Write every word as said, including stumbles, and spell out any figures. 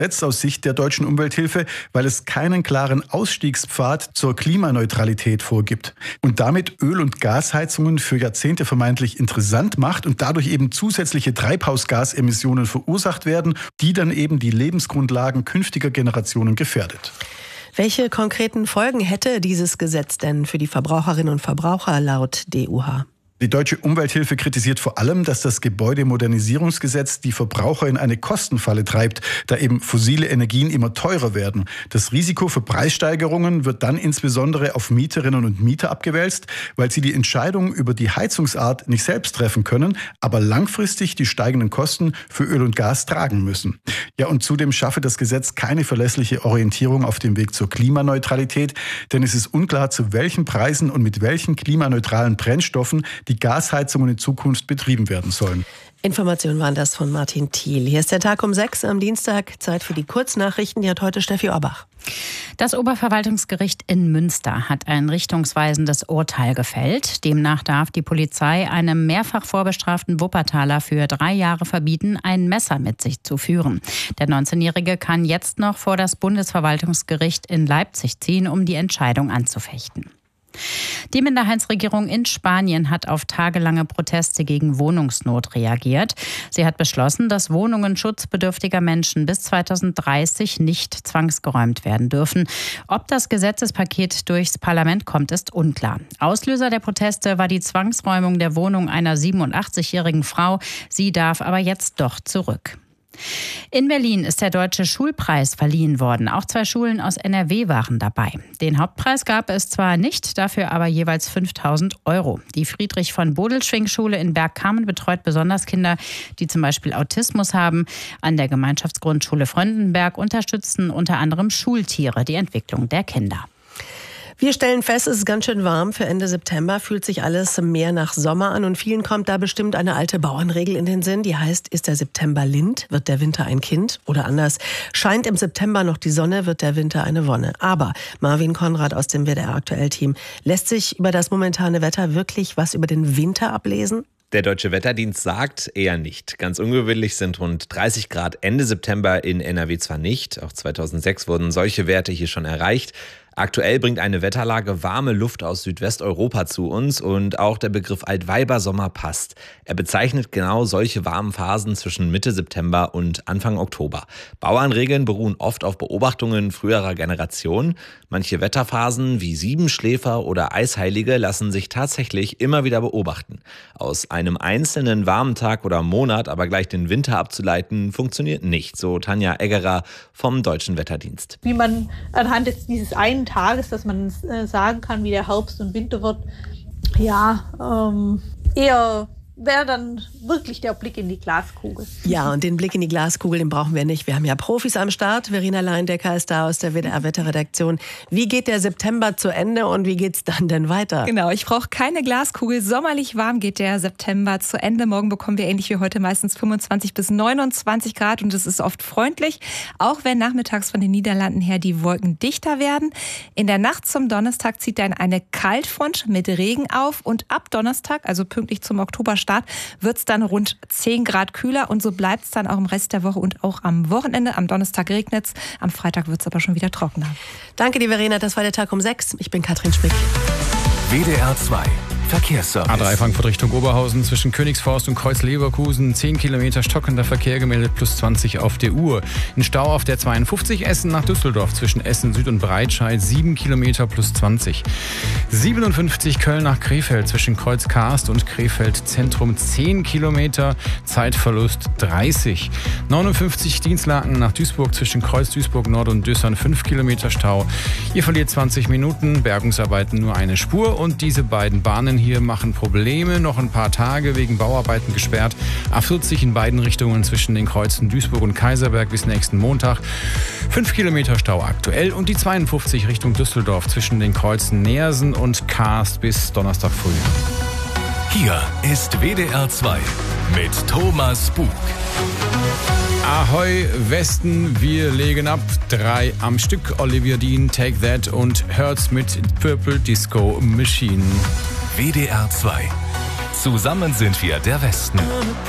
Jetzt aus Sicht der deutschen Umwelthilfe, weil es keinen klaren Ausstiegspfad zur Klimaneutralität vorgibt und damit Öl- und Gasheizungen für Jahrzehnte vermeintlich interessant macht und dadurch eben zusätzliche Treibhausgasemissionen verursacht werden, die dann eben die Lebensgrundlagen künftiger Generationen gefährdet. Welche konkreten Folgen hätte dieses Gesetz denn für die Verbraucherinnen und Verbraucher laut D U H? Die Deutsche Umwelthilfe kritisiert vor allem, dass das Gebäudemodernisierungsgesetz die Verbraucher in eine Kostenfalle treibt, da eben fossile Energien immer teurer werden. Das Risiko für Preissteigerungen wird dann insbesondere auf Mieterinnen und Mieter abgewälzt, weil sie die Entscheidung über die Heizungsart nicht selbst treffen können, aber langfristig die steigenden Kosten für Öl und Gas tragen müssen. Ja, und zudem schaffe das Gesetz keine verlässliche Orientierung auf dem Weg zur Klimaneutralität, denn es ist unklar, zu welchen Preisen und mit welchen klimaneutralen Brennstoffen die Gasheizungen in Zukunft betrieben werden sollen. Informationen waren das von Martin Thiel. Hier ist der Tag um sechs am Dienstag. Zeit für die Kurznachrichten. Die hat heute Steffi Orbach. Das Oberverwaltungsgericht in Münster hat ein richtungsweisendes Urteil gefällt. Demnach darf die Polizei einem mehrfach vorbestraften Wuppertaler für drei Jahre verbieten, ein Messer mit sich zu führen. Der neunzehnjährige kann jetzt noch vor das Bundesverwaltungsgericht in Leipzig ziehen, um die Entscheidung anzufechten. Die Minderheitsregierung in Spanien hat auf tagelange Proteste gegen Wohnungsnot reagiert. Sie hat beschlossen, dass Wohnungen schutzbedürftiger Menschen bis zweitausenddreißig nicht zwangsgeräumt werden dürfen. Ob das Gesetzespaket durchs Parlament kommt, ist unklar. Auslöser der Proteste war die Zwangsräumung der Wohnung einer siebenundachtzigjährigen Frau. Sie darf aber jetzt doch zurück. In Berlin ist der Deutsche Schulpreis verliehen worden. Auch zwei Schulen aus N R W waren dabei. Den Hauptpreis gab es zwar nicht, dafür aber jeweils fünftausend Euro. Die Friedrich-von-Bodelschwingh-Schule in Bergkamen betreut besonders Kinder, die zum Beispiel Autismus haben. An der Gemeinschaftsgrundschule Fröndenberg unterstützen unter anderem Schultiere die Entwicklung der Kinder. Wir stellen fest, es ist ganz schön warm. Für Ende September fühlt sich alles mehr nach Sommer an und vielen kommt da bestimmt eine alte Bauernregel in den Sinn. Die heißt, ist der September Lind, wird der Winter ein Kind. Oder anders, scheint im September noch die Sonne, wird der Winter eine Wonne. Aber Marvin Konrad aus dem W D R-Aktuell-Team, lässt sich über das momentane Wetter wirklich was über den Winter ablesen? Der Deutsche Wetterdienst sagt eher nicht. Ganz ungewöhnlich sind rund dreißig Grad Ende September in N R W zwar nicht. Auch zweitausendsechs wurden solche Werte hier schon erreicht. Aktuell bringt eine Wetterlage warme Luft aus Südwesteuropa zu uns und auch der Begriff Altweibersommer passt. Er bezeichnet genau solche warmen Phasen zwischen Mitte September und Anfang Oktober. Bauernregeln beruhen oft auf Beobachtungen früherer Generationen. Manche Wetterphasen wie Siebenschläfer oder Eisheilige lassen sich tatsächlich immer wieder beobachten. Aus einem einzelnen warmen Tag oder Monat aber gleich den Winter abzuleiten, funktioniert nicht, so Tanja Eggerer vom Deutschen Wetterdienst. Wie man anhand jetzt dieses einen Tages, dass man äh, sagen kann, wie der Herbst und Winter wird, ja, ähm, eher wäre dann wirklich der Blick in die Glaskugel. Ja, und den Blick in die Glaskugel, den brauchen wir nicht. Wir haben ja Profis am Start. Verena Leindecker ist da aus der W D R-Wetterredaktion. Wie geht der September zu Ende und wie geht's dann denn weiter? Genau, ich brauche keine Glaskugel. Sommerlich warm geht der September zu Ende. Morgen bekommen wir ähnlich wie heute meistens fünfundzwanzig bis neunundzwanzig Grad und es ist oft freundlich, auch wenn nachmittags von den Niederlanden her die Wolken dichter werden. In der Nacht zum Donnerstag zieht dann eine Kaltfront mit Regen auf und ab Donnerstag, also pünktlich zum Oktoberstart, wird es dann rund zehn Grad kühler und so bleibt es dann auch im Rest der Woche und auch am Wochenende. Am Donnerstag regnet es, am Freitag wird es aber schon wieder trockener. Danke dir, Verena, das war der Tag um sechs. Ich bin Katrin Schmick. W D R zwei Verkehrsservice. A drei Frankfurt Richtung Oberhausen zwischen Königsforst und Kreuz-Leverkusen. zehn Kilometer stockender Verkehr gemeldet, plus zwanzig auf der Uhr. Ein Stau auf der zweiundfünfzig Essen nach Düsseldorf zwischen Essen Süd und Breitscheid. sieben Kilometer plus zwanzig. siebenundfünfzig Köln nach Krefeld zwischen Kreuz-Karst und Krefeld Zentrum. zehn Kilometer, Zeitverlust dreißig. neunundfünfzig Dienstlaken nach Duisburg zwischen Kreuz Duisburg Nord und Düssern. fünf Kilometer Stau. Ihr verliert zwanzig Minuten. Bergungsarbeiten nur eine Spur. Und diese beiden Bahnen hier machen Probleme. Noch ein paar Tage wegen Bauarbeiten gesperrt. A vierzig in beiden Richtungen zwischen den Kreuzen Duisburg und Kaiserberg bis nächsten Montag. fünf Kilometer Stau aktuell. Und die zweiundfünfzig Richtung Düsseldorf zwischen den Kreuzen Neersen und Karst bis Donnerstag früh. Hier ist W D R zwei mit Thomas Bug. Ahoi Westen, wir legen ab. Drei am Stück. Olivia Dean, Take That und Hurts mit Purple Disco Machine. W D R zwei. Zusammen sind wir der Westen.